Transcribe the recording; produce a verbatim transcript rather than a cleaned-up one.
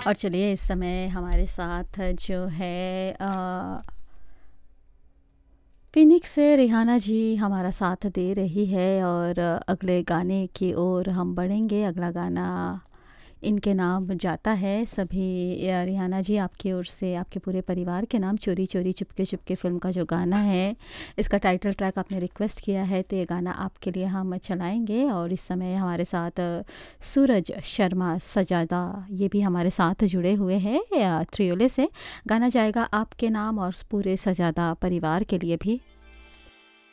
और चलिए इस समय हमारे साथ जो है अ, फ़िनिक्स से रिहाना जी हमारा साथ दे रही है और अगले गाने की ओर हम बढ़ेंगे। अगला गाना इनके नाम जाता है सभी अ, रिहाना जी आपकी ओर से आपके पूरे परिवार के नाम चोरी चोरी चुपके चुपके फ़िल्म का जो गाना है, इसका टाइटल ट्रैक आपने रिक्वेस्ट किया है तो ये गाना आपके लिए हम चलाएँगे। और इस समय हमारे साथ अ, सूरज शर्मा सजादा ये भी हमारे साथ जुड़े हुए हैं अ, त्रियोले से। गाना जाएगा आपके नाम और पूरे सजादा परिवार के लिए भी।